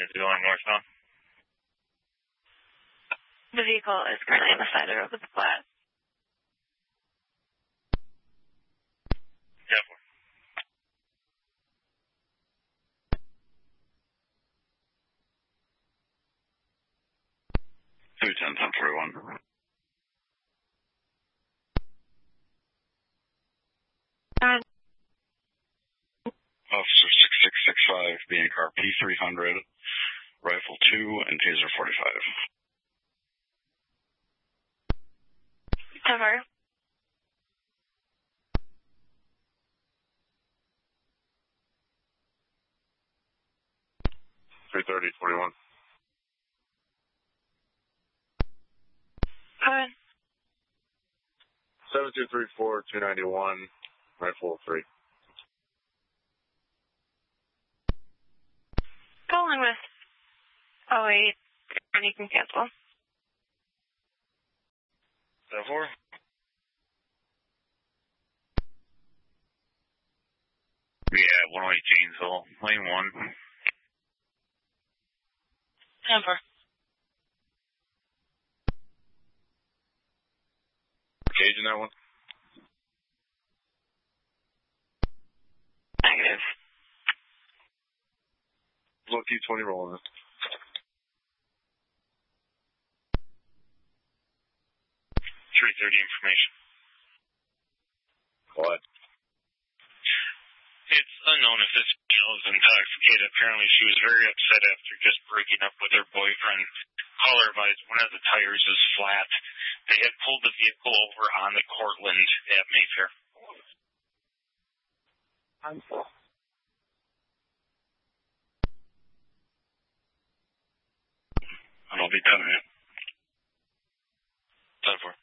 Is it going northbound? The vehicle is currently on the side of the road with the flat. Yeah, 210-1041. Officer 6665, being car P300, rifle 2, and taser 45. Cover. .330-41. Go ahead. 7234-291, rifle 3. Calling with 08, and you can cancel. 74? Yeah, 108 Janesville, lane 1. 10-4. Gauge in that one? Negative. Look, T20 rolling it. 330 information. What? It's unknown if this gal is intoxicated. Apparently she was very upset after just breaking up with her boyfriend. Caller advised one of the tires is flat. They had pulled the vehicle over on the Cortland at Mayfair. I'll be done here. 10-4.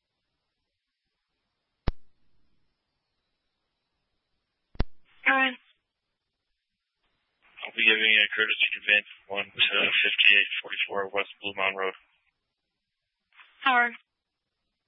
Go ahead. I'll be giving a courtesy advance 1 to 5844 West Blue Mountain Road. Howard.